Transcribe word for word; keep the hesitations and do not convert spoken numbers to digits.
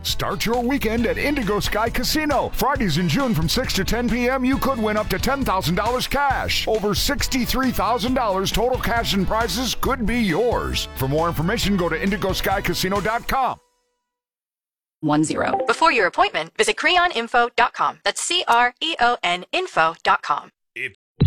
Start your weekend at Indigo Sky Casino. Fridays in June from six to ten p.m. you could win up to ten thousand dollars cash. Over sixty-three thousand dollars total cash and prizes could be yours. For more information, go to indigo sky casino dot com. One zero. Before your appointment, visit creon info dot com. That's C R E O N info dot com.